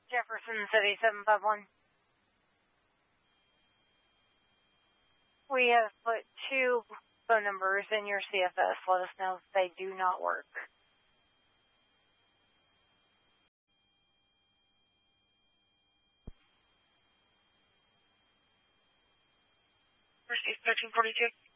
Jefferson City 751. We have put 2 phone numbers in your CFS. Let us know if they do not work. Received 1342.